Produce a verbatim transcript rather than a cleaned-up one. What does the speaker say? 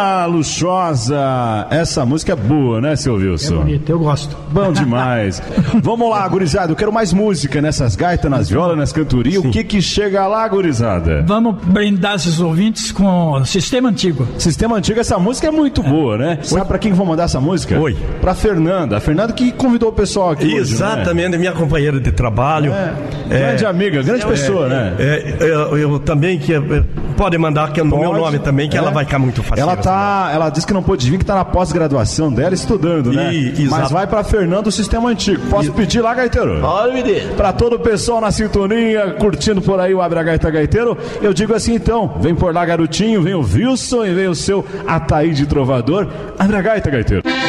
Ah, luxuosa. Essa música é boa, né, seu Wilson? É bonita, eu gosto. Bom demais. Vamos lá, gurizada. Eu quero mais música nessas gaitas, nas violas, nas cantorias. Sim. O que que chega lá, gurizada? Vamos brindar esses ouvintes com Sistema Antigo. Sistema Antigo, essa música é muito boa, né? Oi. Sabe pra quem vou mandar essa música? Oi. Pra Fernanda. A Fernanda que convidou o pessoal aqui. Exatamente, hoje, né? Minha companheira de trabalho. É. É. Grande amiga, grande é, pessoa, é, né? É, eu, eu também, que pode mandar que é no meu nome também, que é. ela vai ficar muito fácil. Ela tá, ela disse que não pôde vir, que tá na pós-graduação dela, estudando, né? E, Mas vai pra Fernanda o Sistema Antigo. Posso e... pedir lá, gaiteiro? Pode pedir. Pra todo o pessoal na sintonia, curtindo por aí o Abre a Gaita Gaiteiro, eu digo assim então, vem por lá, garotinho, vem o Wilson e vem o seu Ataíde Trovador. Abre a Gaita Gaiteiro.